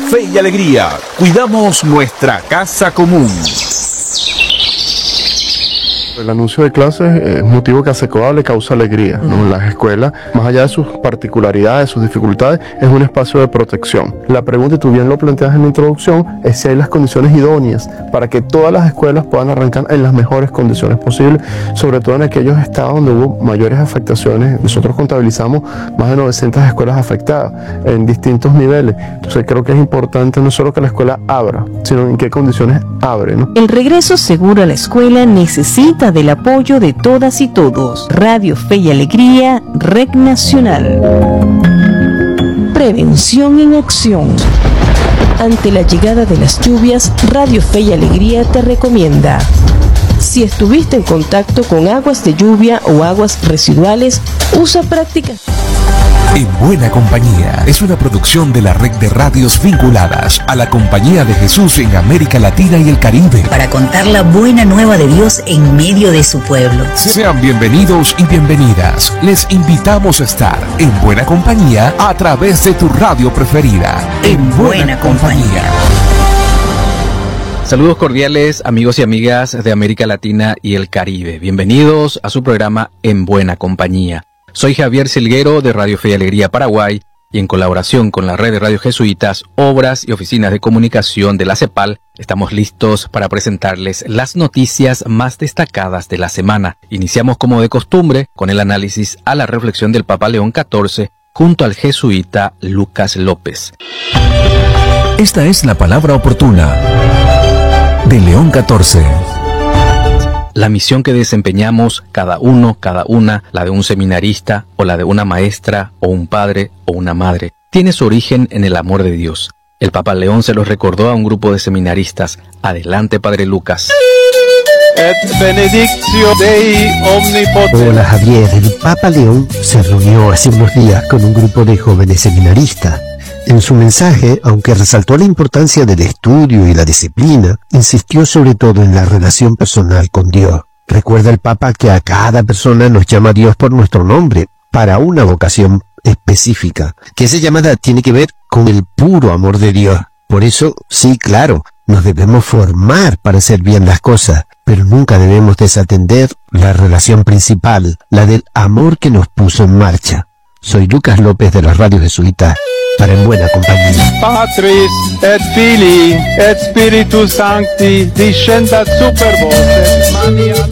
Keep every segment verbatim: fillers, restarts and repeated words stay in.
Fe y Alegría. Cuidamos nuestra casa común. El anuncio de clases es un motivo que a SECODA le causa alegría, ¿no? Las escuelas, más allá de sus particularidades, sus dificultades, es un espacio de protección. La pregunta, y tú bien lo planteas en la introducción, es si hay las condiciones idóneas para que todas las escuelas puedan arrancar en las mejores condiciones posibles, sobre todo en aquellos estados donde hubo mayores afectaciones. Nosotros contabilizamos más de novecientas escuelas afectadas en distintos niveles. Entonces creo que es importante no solo que la escuela abra, sino en qué condiciones abre, ¿no? El regreso seguro a la escuela necesita del apoyo de todas y todos. Radio Fe y Alegría, Red Nacional. Prevención en acción. Ante la llegada de las lluvias, Radio Fe y Alegría te recomienda: si estuviste en contacto con aguas de lluvia o aguas residuales, usa prácticas. En Buena Compañía es una producción de la red de radios vinculadas a la Compañía de Jesús en América Latina y el Caribe, para contar la buena nueva de Dios en medio de su pueblo. Sean bienvenidos y bienvenidas. Les invitamos a estar en Buena Compañía a través de tu radio preferida. En Buena Compañía. Saludos cordiales, amigos y amigas de América Latina y el Caribe. Bienvenidos a su programa En Buena Compañía. Soy Javier Silguero de Radio Fe y Alegría Paraguay, y en colaboración con la red de radio jesuitas, obras y oficinas de comunicación de la CEPAL, estamos listos para presentarles las noticias más destacadas de la semana. Iniciamos como de costumbre con el análisis a la reflexión del Papa León catorce junto al jesuita Lucas López. Esta es la palabra oportuna de León catorce. La misión que desempeñamos cada uno, cada una, la de un seminarista o la de una maestra o un padre o una madre, tiene su origen en el amor de Dios. El Papa León se los recordó a un grupo de seminaristas. Adelante, Padre Lucas. Et benedictio Dei omnipotens. Hola Javier, el Papa León se reunió hace unos días con un grupo de jóvenes seminaristas. En su mensaje, aunque resaltó la importancia del estudio y la disciplina, insistió sobre todo en la relación personal con Dios. Recuerda el Papa que a cada persona nos llama Dios por nuestro nombre, para una vocación específica, que esa llamada tiene que ver con el puro amor de Dios. Por eso, sí, claro, nos debemos formar para hacer bien las cosas, pero nunca debemos desatender la relación principal, la del amor que nos puso en marcha. Soy Lucas López de la Radio Jesuita, para En Buena Compañía. Patris et Filii et Spiritus Sancti descendat super vos.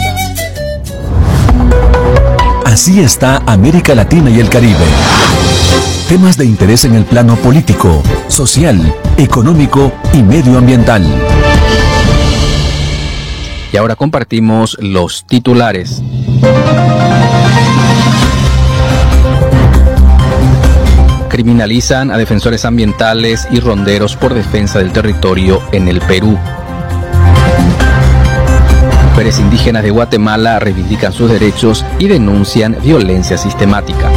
Así está América Latina y el Caribe. Temas de interés en el plano político, social, económico y medioambiental. Y ahora compartimos los titulares. Criminalizan a defensores ambientales y ronderos por defensa del territorio en el Perú. Mujeres indígenas de Guatemala reivindican sus derechos y denuncian violencia sistemática.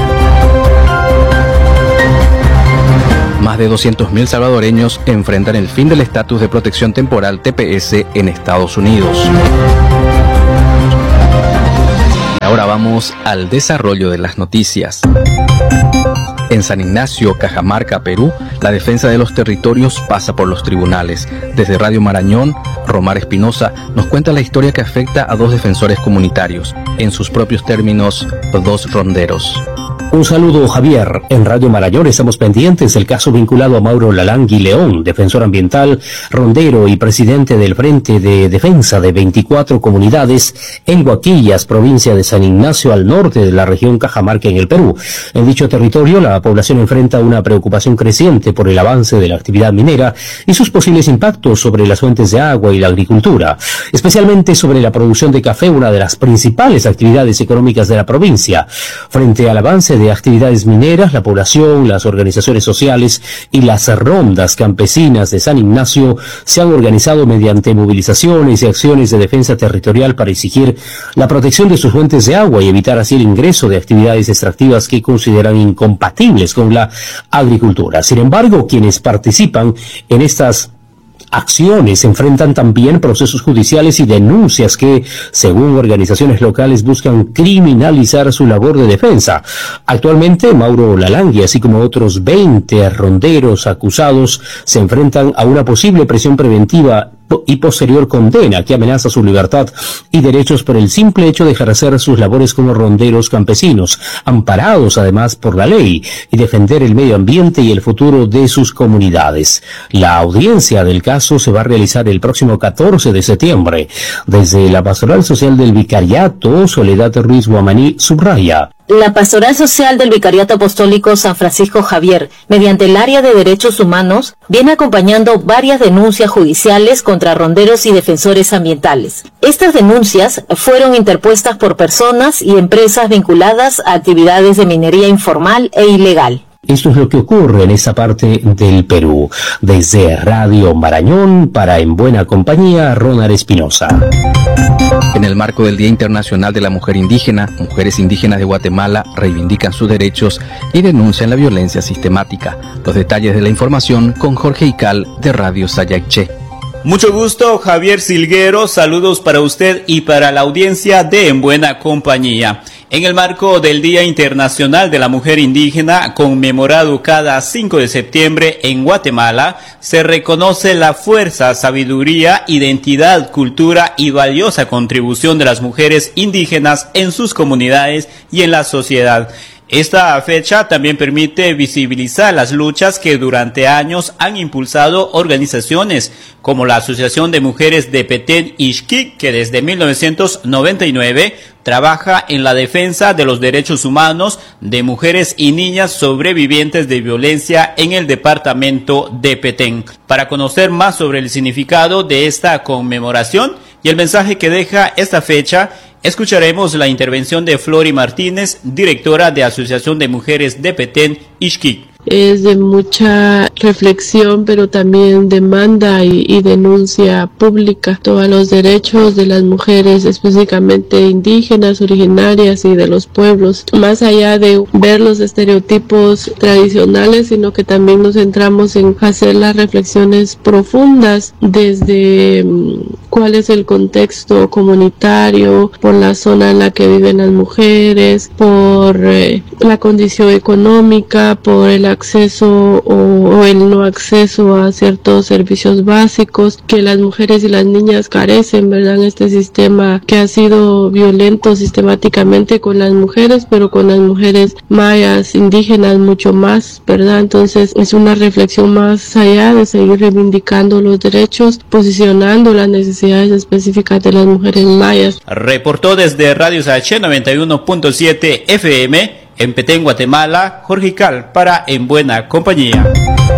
Más de doscientos mil salvadoreños enfrentan el fin del estatus de protección temporal T P S en Estados Unidos. Ahora vamos al desarrollo de las noticias. En San Ignacio, Cajamarca, Perú, la defensa de los territorios pasa por los tribunales. Desde Radio Marañón, Romar Espinosa nos cuenta la historia que afecta a dos defensores comunitarios, en sus propios términos, dos ronderos. Un saludo, Javier. En Radio Marañón estamos pendientes del caso vinculado a Mauro Lalangui León, defensor ambiental, rondero y presidente del Frente de Defensa de veinticuatro comunidades en Huaquillas, provincia de San Ignacio, al norte de la región Cajamarca, en el Perú. En dicho territorio, la población enfrenta una preocupación creciente por el avance de la actividad minera y sus posibles impactos sobre las fuentes de agua y la agricultura, especialmente sobre la producción de café, una de las principales actividades económicas de la provincia. Frente al avance de actividades mineras, la población, las organizaciones sociales y las rondas campesinas de San Ignacio se han organizado mediante movilizaciones y acciones de defensa territorial para exigir la protección de sus fuentes de agua y evitar así el ingreso de actividades extractivas que consideran incompatibles con la agricultura. Sin embargo, quienes participan en estas acciones enfrentan también procesos judiciales y denuncias que, según organizaciones locales, buscan criminalizar su labor de defensa. Actualmente, Mauro Lalangui, así como otros veinte ronderos acusados, se enfrentan a una posible prisión preventiva y posterior condena que amenaza su libertad y derechos por el simple hecho de ejercer sus labores como ronderos campesinos, amparados además por la ley, y defender el medio ambiente y el futuro de sus comunidades. La audiencia del caso se va a realizar el próximo catorce de septiembre. Desde la Pastoral Social del Vicariato, Soledad Ruiz Guamaní subraya: la Pastoral Social del Vicariato Apostólico San Francisco Javier, mediante el área de derechos humanos, viene acompañando varias denuncias judiciales contra ronderos y defensores ambientales. Estas denuncias fueron interpuestas por personas y empresas vinculadas a actividades de minería informal e ilegal. Esto es lo que ocurre en esa parte del Perú. Desde Radio Marañón, para En Buena Compañía, Ronald Espinosa. En el marco del Día Internacional de la Mujer Indígena, mujeres indígenas de Guatemala reivindican sus derechos y denuncian la violencia sistemática. Los detalles de la información con Jorge Ical de Radio Sayaiche. Mucho gusto, Javier Silguero. Saludos para usted y para la audiencia de En Buena Compañía. En el marco del Día Internacional de la Mujer Indígena, conmemorado cada cinco de septiembre en Guatemala, se reconoce la fuerza, sabiduría, identidad, cultura y valiosa contribución de las mujeres indígenas en sus comunidades y en la sociedad. Esta fecha también permite visibilizar las luchas que durante años han impulsado organizaciones como la Asociación de Mujeres de Petén Ixquic, que desde mil novecientos noventa y nueve trabaja en la defensa de los derechos humanos de mujeres y niñas sobrevivientes de violencia en el departamento de Petén. Para conocer más sobre el significado de esta conmemoración y el mensaje que deja esta fecha, escucharemos la intervención de Flori Martínez, directora de Asociación de Mujeres de Petén Ixquic. Es de mucha reflexión, pero también demanda y, y denuncia pública. Todos los derechos de las mujeres, específicamente indígenas, originarias y de los pueblos. Más allá de ver los estereotipos tradicionales, sino que también nos centramos en hacer las reflexiones profundas desde cuál es el contexto comunitario, por la zona en la que viven las mujeres, por eh, la condición económica, por el acceso o, o el no acceso a ciertos servicios básicos que las mujeres y las niñas carecen, ¿verdad? En este sistema que ha sido violento sistemáticamente con las mujeres, pero con las mujeres mayas, indígenas mucho más, ¿verdad? Entonces es una reflexión más allá de seguir reivindicando los derechos, posicionando las necesidades específicas de las mujeres mayas. Reportó desde Radio Sayaiche noventa y uno punto siete F M en Petén, Guatemala, Jorge Cal para En Buena Compañía.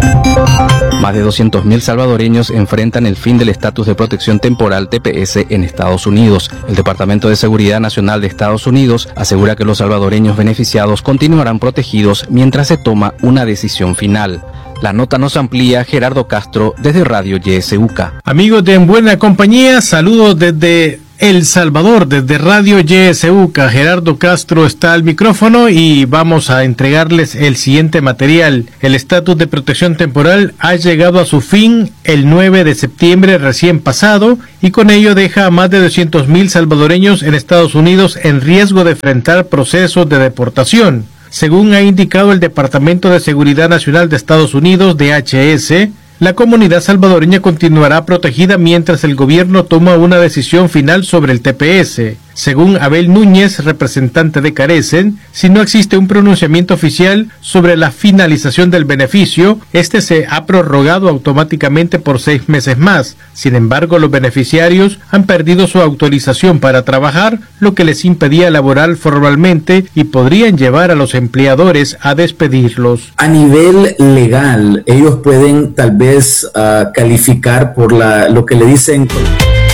Más de doscientos mil salvadoreños enfrentan el fin del estatus de protección temporal T P S en Estados Unidos. El Departamento de Seguridad Nacional de Estados Unidos asegura que los salvadoreños beneficiados continuarán protegidos mientras se toma una decisión final. La nota nos amplía Gerardo Castro desde Radio Y S U C A. Amigos de En Buena Compañía, saludos desde El Salvador, desde Radio Y S U C A. Gerardo Castro está al micrófono y vamos a entregarles el siguiente material. El estatus de protección temporal ha llegado a su fin el nueve de septiembre recién pasado y con ello deja a más de doscientos mil salvadoreños en Estados Unidos en riesgo de enfrentar procesos de deportación. Según ha indicado el Departamento de Seguridad Nacional de Estados Unidos, D H S, la comunidad salvadoreña continuará protegida mientras el gobierno toma una decisión final sobre el T P S. Según Abel Núñez, representante de Carecen, si no existe un pronunciamiento oficial sobre la finalización del beneficio, este se ha prorrogado automáticamente por seis meses más. Sin embargo, los beneficiarios han perdido su autorización para trabajar, lo que les impedía laborar formalmente y podrían llevar a los empleadores a despedirlos. A nivel legal, ellos pueden tal vez uh, calificar por la, lo que le dicen